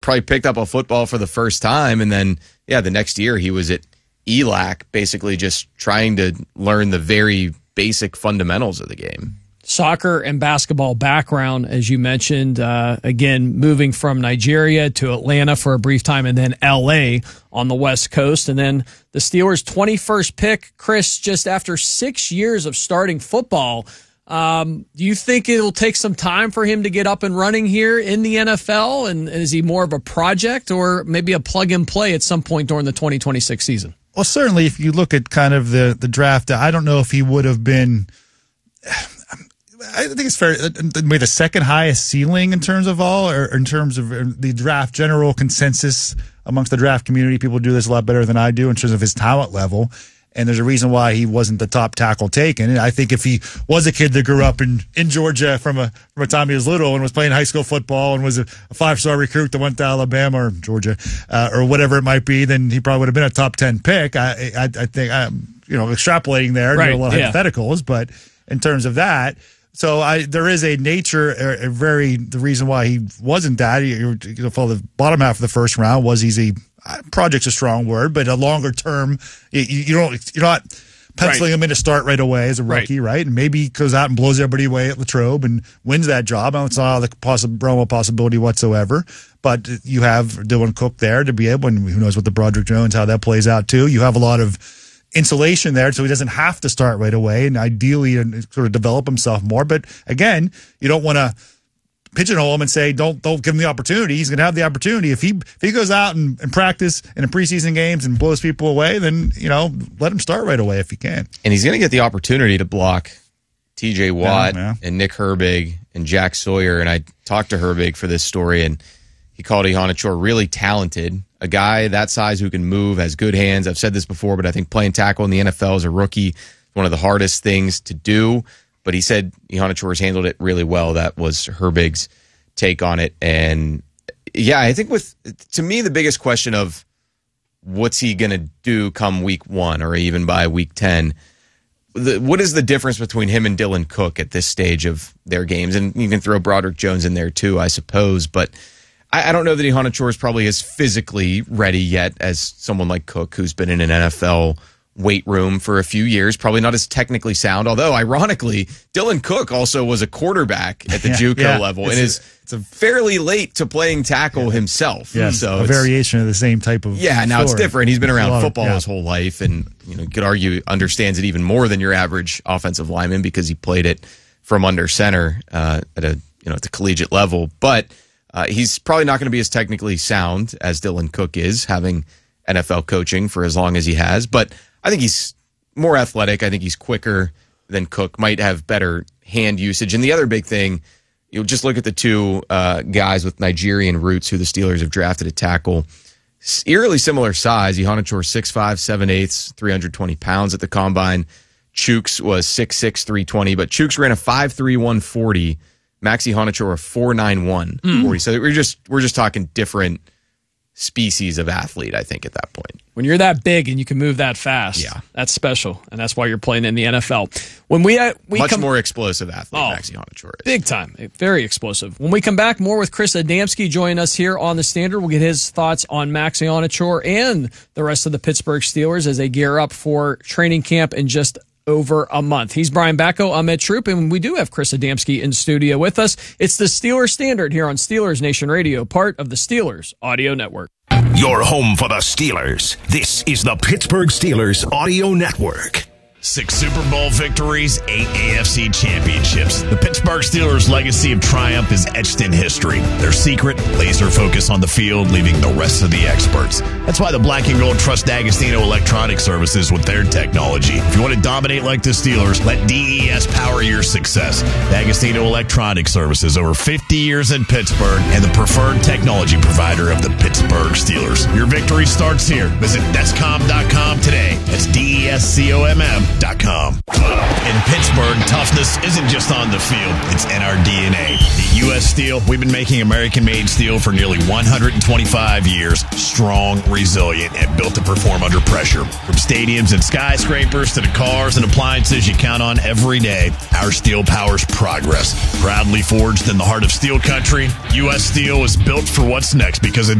probably picked up a football for the first time. And then, the next year he was at ELAC, basically just trying to learn the very basic fundamentals of the game. Soccer and basketball background, as you mentioned, again, moving from Nigeria to Atlanta for a brief time and then L.A. on the West Coast. And then the Steelers' 21st pick, Chris, just after 6 years of starting football. Do you think it'll take some time for him to get up and running here in the NFL? And is he more of a project or maybe a plug-and-play at some point during the 2026 season? Well, certainly if you look at kind of the draft, I don't know if he would have been – I think it's fair. Maybe the second highest ceiling in terms of or in terms of the draft general consensus amongst the draft community. People do this a lot better than I do in terms of his talent level. And there's a reason why he wasn't the top tackle taken. And I think if he was a kid that grew up in Georgia from a time he was little and was playing high school football and was a 5-star recruit that went to Alabama or Georgia or whatever it might be, then he probably would have been a top 10 pick. I think I'm extrapolating there, right, a lot of hypotheticals, but in terms of that. So there is a nature, the reason why he wasn't that. For the bottom half of the first round was project's a strong word, but a longer term, you're not penciling him in to start right away as a rookie, right? And maybe he goes out and blows everybody away at Latrobe and wins that job. It's not out of the realm of possibility whatsoever. But you have Dylan Cook there to be able, and who knows what the Broderick Jones, how that plays out too. You have a lot of insulation there, so he doesn't have to start right away and ideally sort of develop himself more. But again, you don't want to pigeonhole him and say, don't give him the opportunity. He's going to have the opportunity. If he goes out and practice in the preseason games and blows people away, then, let him start right away if he can. And he's going to get the opportunity to block TJ Watt and Nick Herbig and Jack Sawyer. And I talked to Herbig for this story, and he called Ihonachor really talented. A guy that size who can move, has good hands. I've said this before, but I think playing tackle in the NFL as a rookie is one of the hardest things to do. But he said Ihonachor's handled it really well. That was Herbig's take on it. And I think to me, the biggest question of what's he going to do come week 1 or even by week 10, what is the difference between him and Dylan Cook at this stage of their games? And you can throw Broderick Jones in there too, I suppose. But I don't know that Ihonachor is probably as physically ready yet as someone like Cook, who's been in an NFL weight room for a few years, probably not as technically sound, although ironically Dylan Cook also was a quarterback at the JUCO level and is fairly late to playing tackle himself. So a variation of the same type of now it's different. He's been around football his whole life, and you could argue understands it even more than your average offensive lineman because he played it from under center at the collegiate level. But he's probably not going to be as technically sound as Dylan Cook is, having NFL coaching for as long as he has. But I think he's more athletic. I think he's quicker than Cook, might have better hand usage. And the other big thing, you'll just look at the two guys with Nigerian roots who the Steelers have drafted at tackle. Eerily similar size. Ihonachor 6'5", 7/8", 320 pounds at the combine. Chooks was 6'6", 320, but Chooks ran a 5'3", 140. Max Ihonachor a 4'9", 40. So we're just talking different species of athlete, I think, at that point. When you're that big and you can move that fast, that's special, and that's why you're playing in the NFL. When we much more explosive athlete, Max Ihonachor is. Big time, very explosive. When we come back, more with Chris Adamski joining us here on the Standard. We'll get his thoughts on Max Ihonachor and the rest of the Pittsburgh Steelers as they gear up for training camp in just over a month. He's Brian Bacco, I'm Ed Troop, and we do have Chris Adamski in studio with us. It's the Steelers Standard here on Steelers Nation Radio, part of the Steelers Audio Network. Your home for the Steelers. This is the Pittsburgh Steelers Audio Network. 6 Super Bowl victories, 8 AFC championships. The Pittsburgh Steelers' legacy of triumph is etched in history. Their secret, laser focus on the field, leaving the rest of the experts. That's why the Black and Gold trust D'Agostino Electronic Services with their technology. If you want to dominate like the Steelers, let DES power your success. D'Agostino Electronic Services, over 50 years in Pittsburgh, and the preferred technology provider of the Pittsburgh Steelers. Your victory starts here. Visit Descom.com today. That's DESCOMM. SteelCareSolutions.com. In Pittsburgh, toughness isn't just on the field, it's in our DNA. At U.S. Steel, we've been making American-made steel for nearly 125 years, strong, resilient, and built to perform under pressure. From stadiums and skyscrapers to the cars and appliances you count on every day, our steel powers progress. Proudly forged in the heart of steel country, U.S. Steel is built for what's next because it